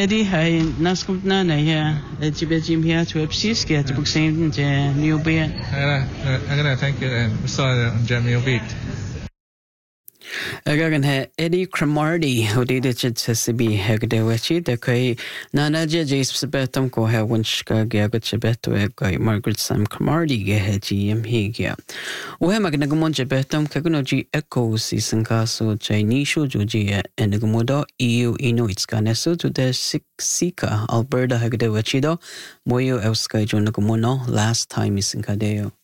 Eddie hai naskup na na ya jibe jimpia to epsis ke to buksen je new beer. Thank you and sorry on Jamie Beat. Again hai Eddie Cromarty who did it to sibi hegde wechi de kai nana je sebetam ko hai wunshka ge gutchebeto e Margaret Sam Cromarty ge he gm he ge. Uhe magnagumon jebetam kagunoji echo season kaso Chinese joji and gumodo EU Inuits kaneso to the Sika Alberta hegde wechido moyo elskai jonagumono last time is in kadeo.